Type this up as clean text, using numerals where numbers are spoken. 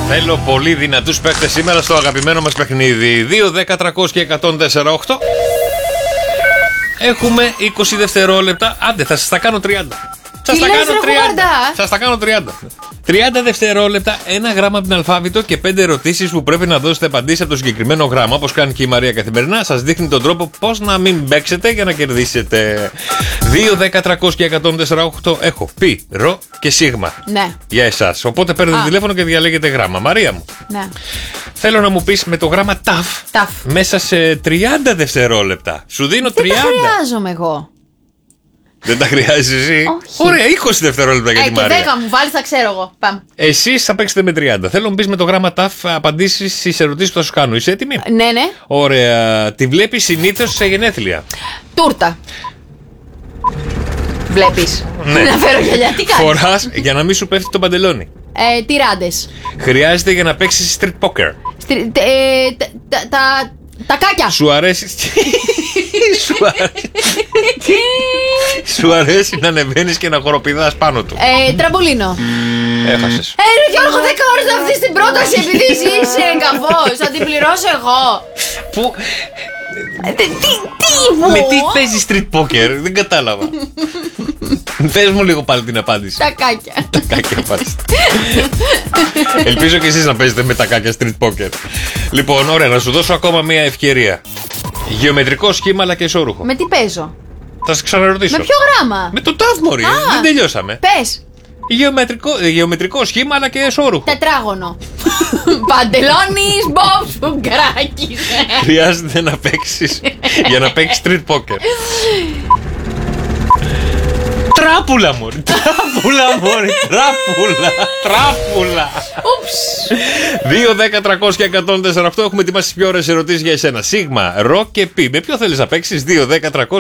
Θέλω πολύ δυνατούς παίκτες σήμερα στο αγαπημένο μας παιχνίδι. 2, 10, 300 και 104,8. Έχουμε 20 δευτερόλεπτα. Άντε, θα σας τα κάνω 30. Σας τα κάνω 30. 30 δευτερόλεπτα, ένα γράμμα από την αλφάβητο και 5 ερωτήσεις που πρέπει να δώσετε απαντήσεις από το συγκεκριμένο γράμμα. Όπως κάνει και η Μαρία καθημερινά, σας δείχνει τον τρόπο πώς να μην παίξετε για να κερδίσετε. 2, 10, 300 και 104,8. Έχω πι, ρο και σίγμα. Ναι. Για εσάς. Οπότε παίρνετε τηλέφωνο και διαλέγετε γράμμα. Μαρία μου. Ναι. Θέλω να μου πεις με το γράμμα ταφ. Μέσα σε 30 δευτερόλεπτα. Σου δίνω 30. Δεν τα χρειάζομαι εγώ. Δεν τα χρειάζεσαι εσύ. Όχι. Ωραία, 20 δευτερόλεπτα για τη Και Μαρία. 10 μου βάλει, θα ξέρω εγώ. Πάμε. Εσείς θα παίξετε με 30. Θέλω να μου πεις με το γράμμα ταφ απαντήσεις στις ερωτήσεις που θα σου κάνω. Είσαι έτοιμη? Ναι, ναι. Ωραία. Τη βλέπεις συνήθως σε γενέθλια. Τούρτα. Βλέπεις. Ναι. Να φέρω γυαλιά, τι κάνεις? Φοράς για να μην σου πέφτει το παντελόνι. Τυράντες. Χρειάζεται για να παίξεις street poker. Τα κάκια. Σου αρέσει. Σου αρέσει να ανεβαίνεις και να χοροπηδάς πάνω του. Τραμπολίνο. Έχασες. Γιώργο, 10 ώρες να βρεις την πρόταση επειδή εσύ είσαι εγκαφός. Θα την πληρώσω εγώ. Πού? Τι Με τι παίζεις street poker? Δεν κατάλαβα. Πες μου λίγο πάλι την απάντηση. Τα κάκια. Τα κάκια πάλι. Ελπίζω και εσείς να παίζετε με τα κάκια street poker. Λοιπόν, ωραία, να σου δώσω ακόμα μια ευκαιρία. Γεωμετρικό σχήμα αλλά και ισόρουχο. Με τι παίζω? Θα σε ξαναρωτήσω. Με ποιο γράμμα? Με το ταφ, μωρή. Δεν τελειώσαμε. Πες. Γεωμετρικό σχήμα αλλά και ισόρουχο. Τετράγωνο. Παντελόνις, Μπομπ, Σουγκράκης. Χρειάζεται να παίξεις για να παίξεις street poker. Τράπουλα, μωρή. Τράπουλα. Ούψ. 2, 10, 300 και 104,8. Έχουμε ετοιμάσει τις πιο ωραίες ερωτήσεις για εσένα. Σίγμα, ρο και πι. Με ποιο θέλεις να παίξεις? 2, 10, 300